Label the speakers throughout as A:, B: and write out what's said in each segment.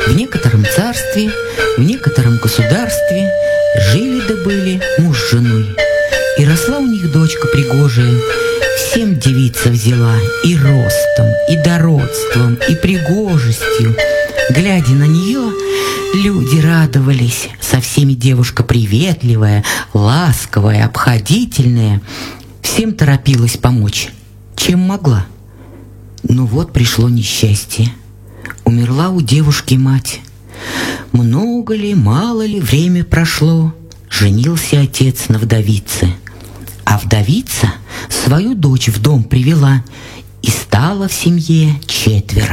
A: В некотором царстве, в некотором государстве жили да были муж с женой. И росла у них дочка пригожая, всем девица взяла, и ростом, и дородством, и пригожестью. Глядя на нее, люди радовались. Со всеми девушка приветливая, ласковая, обходительная. Всем торопилась помочь, чем могла. Но вот пришло несчастье. Умерла у девушки мать. Много ли, мало ли время прошло, женился отец на вдовице. А вдовица свою дочь в дом привела, и стало в семье 4.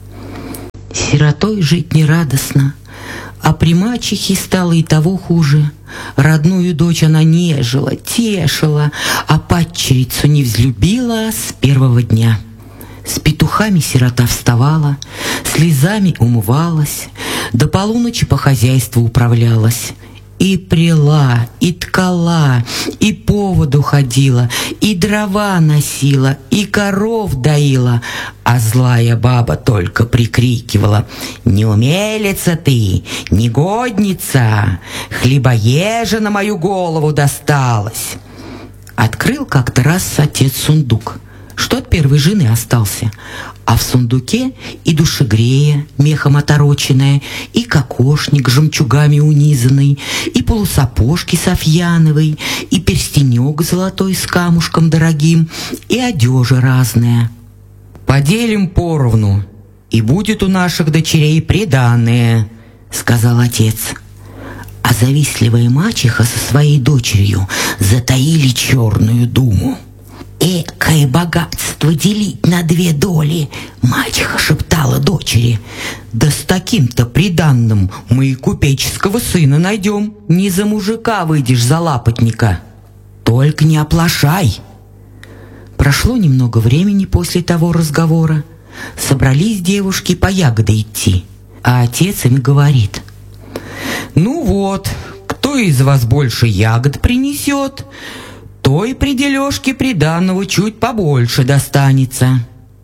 A: Сиротой жить нерадостно, а при мачехе стало и того хуже. Родную дочь она нежила, тешила, а падчерицу не взлюбила с первого дня. С петухами сирота вставала, слезами умывалась, до полуночи по хозяйству управлялась. И пряла, и ткала, и по воду ходила, и дрова носила, и коров доила, а злая баба только прикрикивала: «Неумелица ты, негодница, хлебоежа на мою голову досталась!» Открыл как-то раз отец сундук, что от первой жены остался, а в сундуке и душегрея мехом отороченная, и кокошник жемчугами унизанный, и полусапожки софьяновой, и перстенек золотой с камушком дорогим, и одежа разная. «Поделим поровну, и будет у наших дочерей приданое», — сказал отец. А завистливая мачеха со своей дочерью затаили черную думу. «Экое богатство делить на 2 доли!» — мачеха шептала дочери. «Да с таким-то приданным мы и купеческого сына найдем. Не за мужика выйдешь, за лапотника. Только не оплошай!» Прошло немного времени после того разговора. Собрались девушки по ягоды идти, а отец им говорит: «Ну вот, кто из вас больше ягод принесет, той при дележке приданого чуть побольше достанется».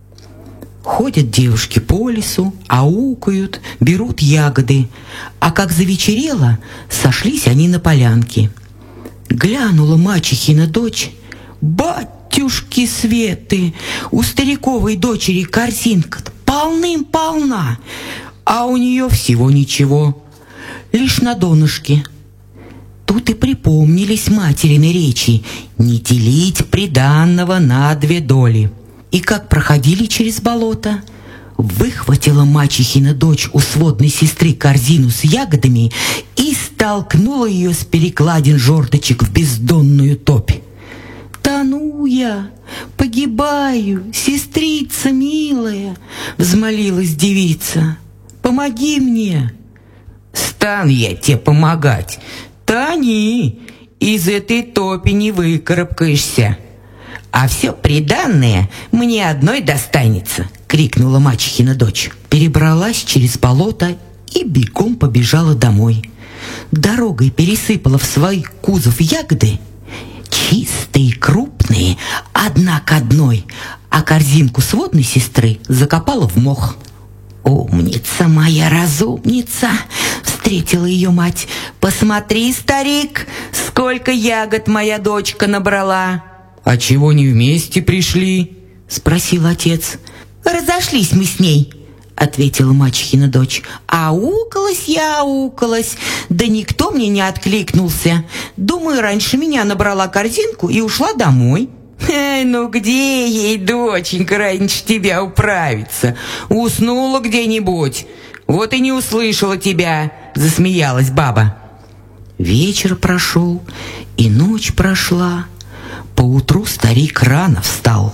A: Ходят девушки по лесу, аукают, берут ягоды, а как завечерело, сошлись они на полянке. Глянула мачехина дочь: «Батюшки светы, у стариковой дочери корзинка полным-полна, а у нее всего ничего, лишь на донышке». Тут и припомнились материны речи: не делить приданного на 2 доли. И как проходили через болото, выхватила мачехина дочь у сводной сестры корзину с ягодами и столкнула ее с перекладин жердочек в бездонную топь. «Тону я, погибаю, сестрица милая!» — взмолилась девица. «Помоги мне!» «Стану я тебе помогать! Тони, из этой топи не выкарабкаешься, а все приданное мне одной достанется!» — крикнула мачехина дочь. Перебралась через болото и бегом побежала домой. Дорогой пересыпала в свой кузов ягоды, чистые, крупные, одна к одной, а корзинку сводной сестры закопала в мох. «Умница моя, разумница!» — встретила ее мать. «Посмотри, старик, сколько ягод моя дочка набрала!»
B: «А чего не вместе пришли?»
A: — спросил отец. «Разошлись мы с ней», — ответила мачехина дочь. «Аукалась я, аукалась, да никто мне не откликнулся. Думаю, раньше меня набрала корзинку и ушла домой». «Ну где ей, доченька, раньше тебя управиться? Уснула где-нибудь, вот и не услышала тебя», — засмеялась баба. Вечер прошел, и ночь прошла. Поутру старик рано встал.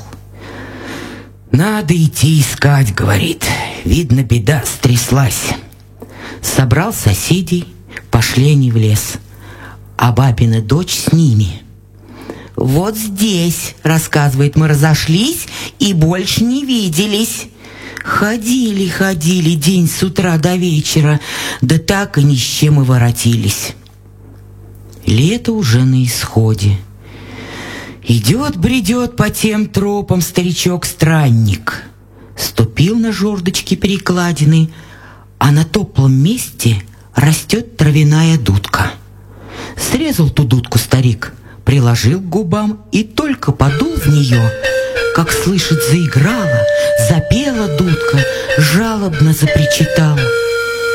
A: «Надо идти искать», — говорит, — «видно, беда стряслась». Собрал соседей, пошли они в лес, а бабина дочь с ними. «Вот здесь, — рассказывает, — мы разошлись и больше не виделись. Ходили день с утра до вечера, да так и ни с чем и воротились». Лето уже на исходе. Бредет по тем тропам старичок-странник. Ступил на жердочки перекладины, а на топлом месте растет травяная дудка. Срезал ту дудку старик, приложил к губам и только подул в нее, как слышит, заиграла, запела дудка, жалобно запричитала.